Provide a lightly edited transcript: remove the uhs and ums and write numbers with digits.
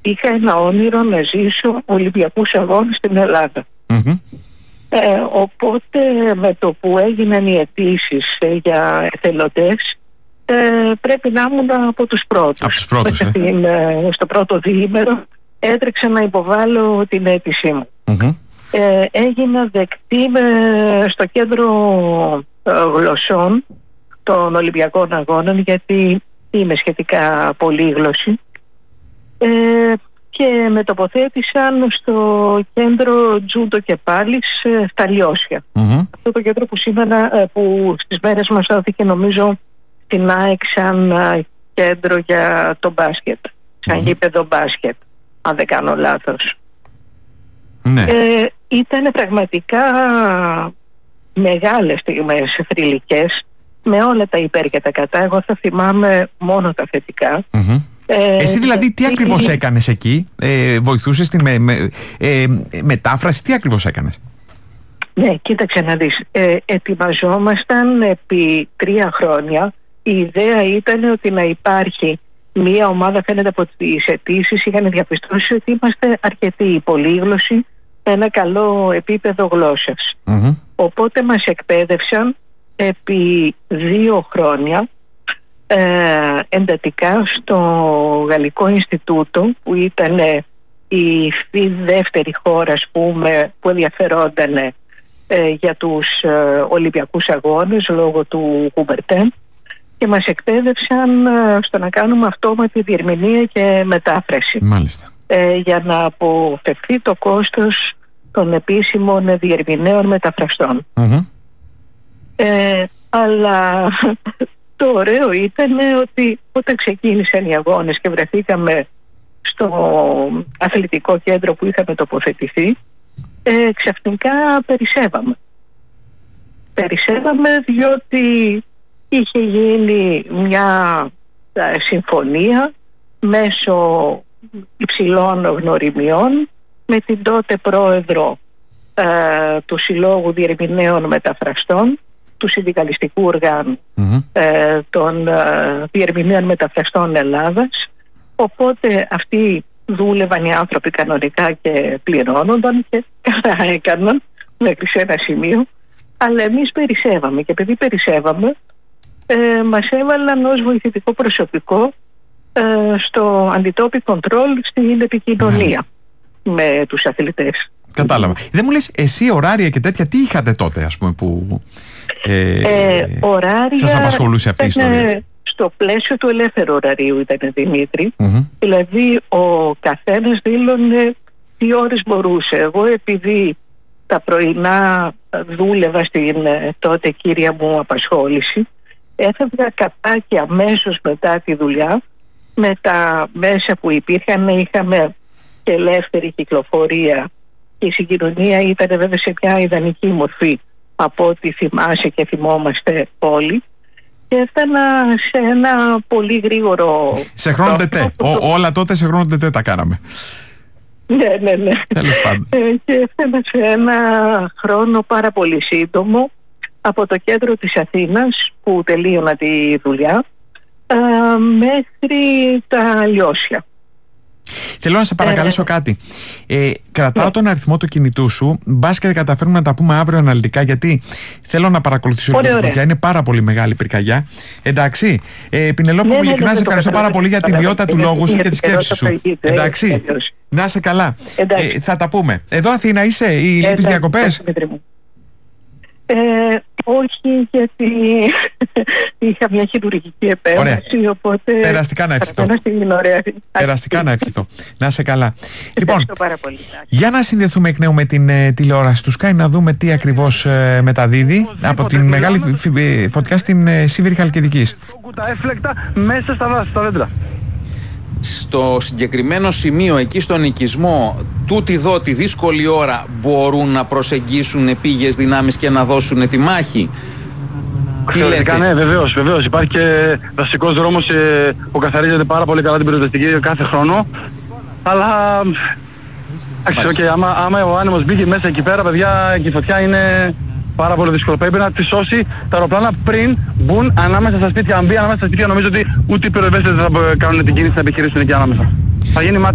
είχα ένα όνειρο να ζήσω Ολυμπιακούς Αγώνες στην Ελλάδα. Οπότε με το που έγιναν οι αιτήσεις για εθελοντές, πρέπει να ήμουν από τους πρώτους. Στο πρώτο διήμερο έτρεξα να υποβάλω την αίτησή μου. Έγινα δεκτή στο κέντρο γλωσσών των Ολυμπιακών Αγώνων, γιατί είμαι σχετικά πολύγλωση, και με τοποθέτησαν στο κέντρο Τζούντο και Πάλης στα Λιώσια. Αυτό το κέντρο που στις μέρες μας δόθηκε, νομίζω, στην ΑΕΚ σαν κέντρο για το μπάσκετ, σαν γήπεδο μπάσκετ, αν δεν κάνω λάθος. Ήταν πραγματικά μεγάλες στιγμές, θρυλικές, με όλα τα υπέρ και τα κατά. Εγώ θα θυμάμαι μόνο τα θετικά. Εσύ δηλαδή τι ακριβώς έκανες εκεί? Βοηθούσες στη μετάφραση? Τι ακριβώς έκανες? Ναι, κοίταξε να δεις. Ετοιμαζόμασταν επί 3 χρόνια. Η ιδέα ήταν ότι να υπάρχει μία ομάδα, φαίνεται από τις αιτήσεις, είχαν διαπιστώσει ότι είμαστε αρκετοί πολύγλωσσοι, με ένα καλό επίπεδο γλώσσας. Οπότε μας εκπαίδευσαν επί 2 χρόνια εντατικά στο Γαλλικό Ινστιτούτο, που ήταν η δεύτερη χώρα, ας πούμε, που ενδιαφερόταν για τους Ολυμπιακούς Αγώνες λόγω του Κουμπερτέν, και μας εκπαίδευσαν στο να κάνουμε αυτόματη διερμηνία και μετάφραση. Μάλιστα. Για να αποφευθεί το κόστος των επίσημων διερμηνέων μεταφραστών. Αλλά το ωραίο ήταν ότι όταν ξεκίνησαν οι αγώνες και βρεθήκαμε στο αθλητικό κέντρο που είχαμε τοποθετηθεί, ξαφνικά περισσεύαμε διότι είχε γίνει μια συμφωνία μέσω υψηλών γνωριμιών με την τότε πρόεδρο του Συλλόγου Διερμηνέων Μεταφραστών, του συνδικαλιστικού οργάνου των Διερμηνέων Μεταφραστών Ελλάδας. Οπότε αυτοί δούλευαν οι άνθρωποι κανονικά και πληρώνονταν και καλά έκαναν μέχρι σε ένα σημείο, αλλά εμείς περισσεύαμε, και επειδή περισσεύαμε, μας έβαλαν ως βοηθητικό προσωπικό στο αντιτόπι κοντρόλ στην επικοινωνία με τους αθλητές. Κατάλαβα. Δεν μου λες εσύ ωράρια και τέτοια, τι είχατε τότε, ας πούμε, που ωράρια σας απασχολούσε αυτή η ιστορία? Στο πλαίσιο του ελεύθερου ωραρίου ήταν, Δημήτρη. Δηλαδή ο καθένας δήλωνε τι ώρες μπορούσε. Εγώ, επειδή τα πρωινά δούλευα στην τότε κύρια μου απασχόληση, έφευγα κατά και αμέσως μετά τη δουλειά με τα μέσα που υπήρχαν. Είχαμε και ελεύθερη κυκλοφορία και η συγκοινωνία ήταν βέβαια σε μια ιδανική μορφή από ό,τι θυμάσαι και θυμόμαστε όλοι, και έφτανα σε ένα πολύ γρήγορο... Σε χρόνο τετέ. Όλα τότε σε χρόνο τετέ τα κάναμε. Ναι. Τέλος πάντων. Και έφτανα σε ένα χρόνο πάρα πολύ σύντομο από το κέντρο της Αθήνας που τελείωνα τη δουλειά μέχρι τα Λιώσια. Θέλω να σε παρακαλέσω κάτι. Κρατάω τον αριθμό του κινητού σου. Μπας και καταφέρουμε να τα πούμε αύριο αναλυτικά, γιατί θέλω να παρακολουθήσω τη φωτιά. Είναι πάρα πολύ μεγάλη πυρκαγιά. Εντάξει. Πινελόπη, ειλικρινά σε ευχαριστώ πάρα πολύ για την ποιότητα του λόγου σου και τη σκέψη σου. Εντάξει. Να είσαι καλά. Θα τα πούμε. Εδώ Αθήνα είσαι ή λείπεις διακοπές? Όχι, γιατί είχα μια χειρουργική επέμβαση, οπότε... Περαστικά να ευχηθώ. Περαστικά να ευχηθώ. Να είσαι καλά. Λοιπόν, για να συνδεθούμε εκ νέου με την τηλεόραση του Sky, να δούμε τι ακριβώς μεταδίδει από την μεγάλη φωτιά στην Σίβηρη Χαλκιδικής. Τα έφλεκτα μέσα στα δέντρα. Στο συγκεκριμένο σημείο, εκεί στον οικισμό, τούτη εδώ τη δύσκολη ώρα μπορούν να προσεγγίσουν επίγειες δυνάμεις και να δώσουν τη μάχη? Θεωρητικά ναι, βεβαίως. Υπάρχει και δασικός δρόμος που καθαρίζεται πάρα πολύ καλά την πυροσβεστική κάθε χρόνο. Αλλά άμα ο άνεμος μπήκε μέσα εκεί πέρα, παιδιά, και η φωτιά είναι πάρα πολύ δύσκολο. Πρέπει να τη σώσει τα αεροπλάνα πριν μπουν ανάμεσα στα σπίτια. Αν μπει ανάμεσα στα σπίτια, νομίζω ότι ούτε οι πυροσβέστες δεν θα κάνουν την κίνηση να επιχειρήσουν εκεί ανάμεσα. Θα γίνει